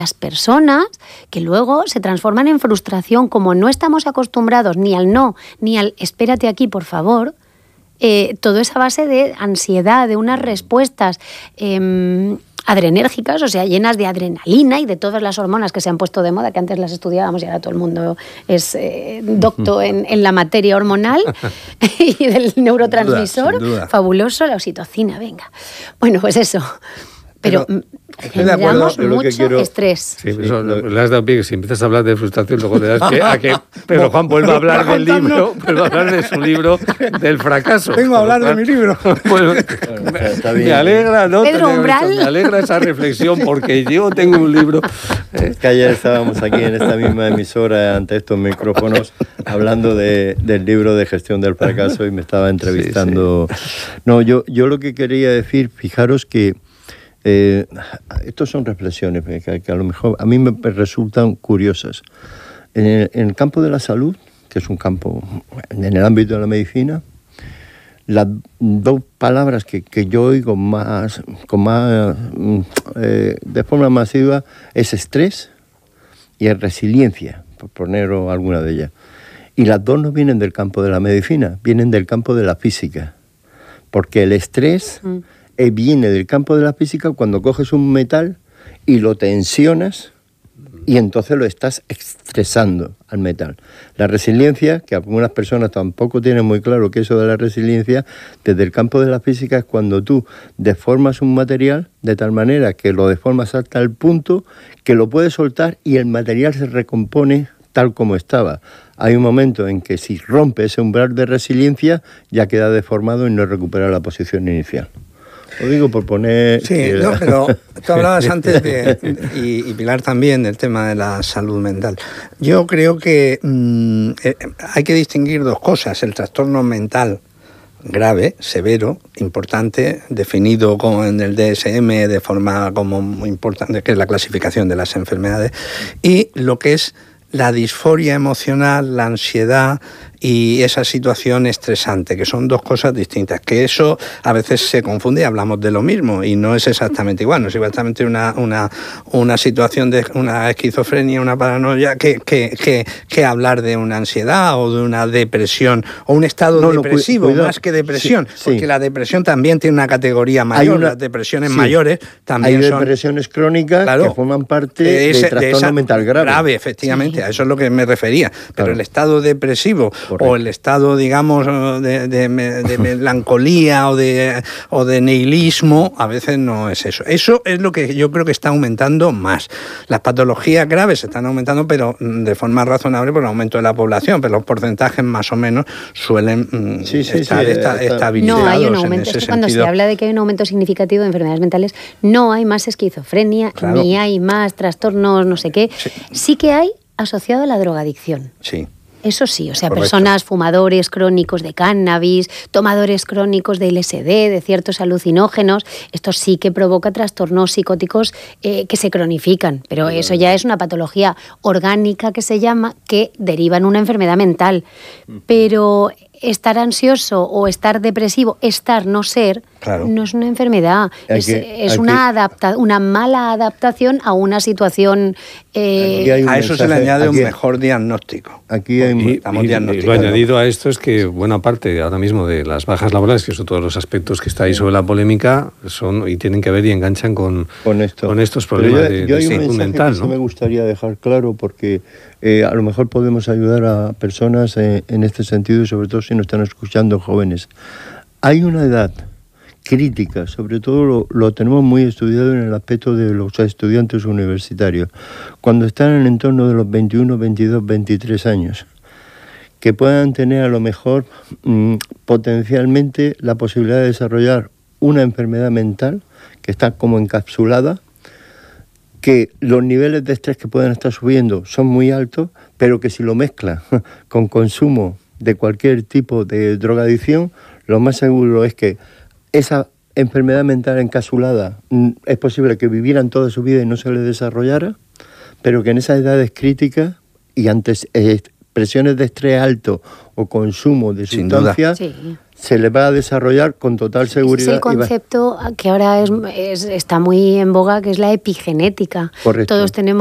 las personas que luego se transforman en frustración, como no estamos acostumbrados ni al no, ni al espérate aquí, por favor, todo esa base de ansiedad, de unas respuestas adrenérgicas, o sea, llenas de adrenalina y de todas las hormonas que se han puesto de moda, que antes las estudiábamos y ahora todo el mundo es docto en la materia hormonal y del neurotransmisor. Sin duda. Fabuloso, la oxitocina, venga. Bueno, pues eso. Pero generamos mucho estrés. Sí, eso le has dado pie, que si empiezas a hablar de frustración, luego le das pie a que Pedro Juan vuelva a hablar del libro, vuelva a hablar de su libro del fracaso. Vengo a hablar de mi libro. Bueno, me alegra, ¿no? Pedro Umbral. Me alegra esa reflexión, porque yo tengo un libro. Es que ayer estábamos aquí en esta misma emisora, ante estos micrófonos, hablando del libro de gestión del fracaso, y me estaba entrevistando. Sí. No, yo lo que quería decir, fijaros que estas son reflexiones que a lo mejor a mí me resultan curiosas. En el campo de la salud, que es un campo en el ámbito de la medicina, las dos palabras que yo oigo de forma masiva es estrés y es resiliencia, por poner alguna de ellas. Y las dos no vienen del campo de la medicina, vienen del campo de la física, porque el estrés viene del campo de la física cuando coges un metal y lo tensionas y entonces lo estás estresando al metal. La resiliencia, que algunas personas tampoco tienen muy claro qué es eso de la resiliencia, desde el campo de la física es cuando tú deformas un material de tal manera que lo deformas hasta el punto que lo puedes soltar y el material se recompone tal como estaba. Hay un momento en que si rompe ese umbral de resiliencia ya queda deformado y no recupera la posición inicial. Lo digo por poner... Sí, no, pero tú hablabas antes y Pilar también, del tema de la salud mental. Yo creo que hay que distinguir dos cosas. El trastorno mental grave, severo, importante, definido como en el DSM de forma como muy importante, que es la clasificación de las enfermedades, y lo que es la disforia emocional, la ansiedad y esa situación estresante, que son dos cosas distintas, que eso a veces se confunde y hablamos de lo mismo y no es exactamente igual, no es exactamente una situación de una esquizofrenia, una paranoia, que hablar de una ansiedad o de una depresión o un estado depresivo, más que depresión, porque la depresión también tiene una categoría mayor, las depresiones mayores también son... Hay depresiones crónicas que forman parte del trastorno mental grave. Grave, efectivamente, a eso es lo que me refería, pero el estado depresivo o el estado, digamos, de melancolía o de nihilismo, a veces no es eso. Eso es lo que yo creo que está aumentando más. Las patologías graves están aumentando, pero de forma razonable por el aumento de la población, pero los porcentajes más o menos suelen estar estabilizados. No, hay un aumento. Es que cuando se habla de que hay un aumento significativo de enfermedades mentales, no hay más esquizofrenia, ni hay más trastornos, no sé qué. Sí que hay asociado a la drogadicción. Sí. Eso sí, o sea, personas fumadores crónicos de cannabis, tomadores crónicos de LSD, de ciertos alucinógenos, esto sí que provoca trastornos psicóticos que se cronifican, pero eso ya es una patología orgánica que se llama, que deriva en una enfermedad mental. Pero estar ansioso o estar depresivo, no ser, no es una enfermedad, es una mala adaptación a una situación... a eso se le añade un mejor diagnóstico. Aquí hay y lo añadido a esto es que buena parte ahora mismo de las bajas laborales, que son todos los aspectos que está ahí sobre la polémica, son y tienen que ver y enganchan con estos problemas de salud mental, ¿no? Me gustaría dejar claro, porque a lo mejor podemos ayudar a personas en este sentido, y sobre todo si nos están escuchando jóvenes. Hay una edad crítica, sobre todo lo tenemos muy estudiado en el aspecto de los estudiantes universitarios, cuando están en el entorno de los 21, 22, 23 años, que puedan tener a lo mejor potencialmente la posibilidad de desarrollar una enfermedad mental que está como encapsulada, que los niveles de estrés que pueden estar subiendo son muy altos, pero que si lo mezcla con consumo de cualquier tipo de drogadicción, lo más seguro es que esa enfermedad mental encapsulada es posible que vivieran toda su vida y no se les desarrollara, pero que en esas edades críticas y antes presiones de estrés alto o consumo de sustancias, se le va a desarrollar con total seguridad. Es el concepto que ahora está muy en boga, que es la epigenética. Correcto. Todos tenemos